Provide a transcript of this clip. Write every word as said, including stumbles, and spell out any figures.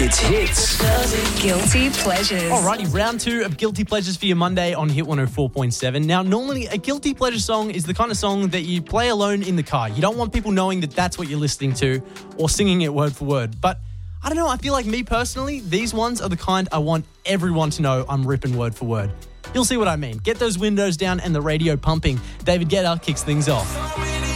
It's Hits. Guilty Pleasures. Alrighty, round two of Guilty Pleasures for your Monday on Hit one oh four point seven. Now, normally a Guilty Pleasure song is the kind of song that you play alone in the car. You don't want people knowing that that's what you're listening to or singing it word for word. But I don't know, I feel like me personally, these ones are the kind I want everyone to know I'm ripping word for word. You'll see what I mean. Get those windows down and the radio pumping. David Guetta kicks things off.